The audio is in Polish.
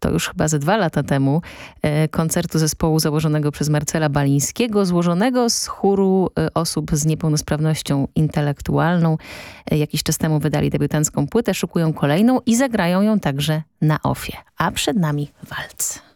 to już chyba ze 2 lata temu, koncertu zespołu założonego przez Marcela Balińskiego, złożonego z chóru osób z niepełnosprawnością intelektualną. Jakiś czas temu wydali debiutancką płytę, szykują kolejną i zagrają ją także na OFIE. A przed nami walc.